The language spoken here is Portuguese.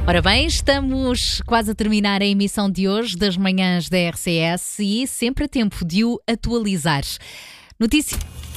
Ora bem, estamos quase a terminar a emissão de hoje das manhãs da RCS e sempre a tempo de o atualizar. Notícia.